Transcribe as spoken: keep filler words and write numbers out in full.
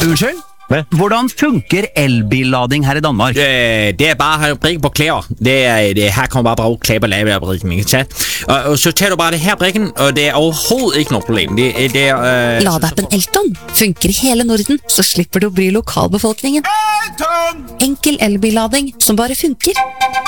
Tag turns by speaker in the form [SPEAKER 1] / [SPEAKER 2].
[SPEAKER 1] Unnskyld?
[SPEAKER 2] Hvad?
[SPEAKER 1] Hvordan funker elbillading her i Danmark?
[SPEAKER 3] Øh, det er bare at have brikken på klæder. Det er, det, her kommer bare brug klæber lave af brikken, ikke tage. Og, og så tager du bare det her brikken, og det er overhovedet ikke noget problem. Det, det er... Øh,
[SPEAKER 4] Ladeappen Elton funker i hele Norden, så slipper du å bry lokalbefolkningen. Enkel elbillading som bare funker.